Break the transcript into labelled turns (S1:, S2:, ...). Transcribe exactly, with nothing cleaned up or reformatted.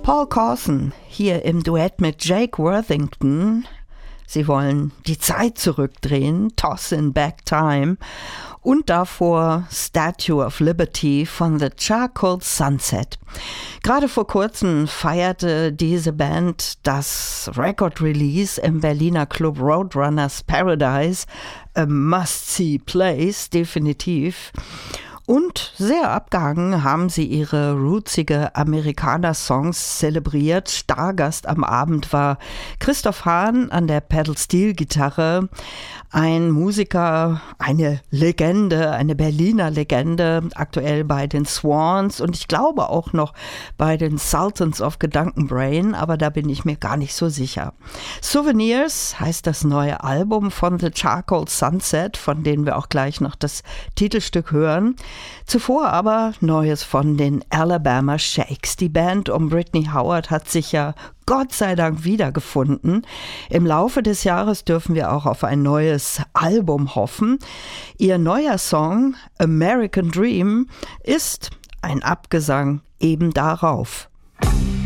S1: Paul Carson hier im Duett mit Jake Worthington. Sie wollen die Zeit zurückdrehen, Tossin' Back Time, und davor Statue of Liberty von The Charcoal Sunset. Gerade vor kurzem feierte diese Band das Record-Release im Berliner Club Roadrunners Paradise, a must-see place, definitiv. Und sehr abgehangen haben sie ihre rootsige Amerikaner-Songs zelebriert. Stargast am Abend war Christoph Hahn an der Pedal-Steel-Gitarre, ein Musiker, eine Legende, eine Berliner Legende, aktuell bei den Swans und ich glaube auch noch bei den Sultans of Gedankenbrain, aber da bin ich mir gar nicht so sicher. Souvenirs heißt das neue Album von The Charcoal Sunset, von denen wir auch gleich noch das Titelstück hören. Zuvor aber Neues von den Alabama Shakes. Die Band um Brittany Howard hat sich ja Gott sei Dank wiedergefunden. Im Laufe des Jahres dürfen wir auch auf ein neues Album hoffen. Ihr neuer Song American Dream ist ein Abgesang eben darauf.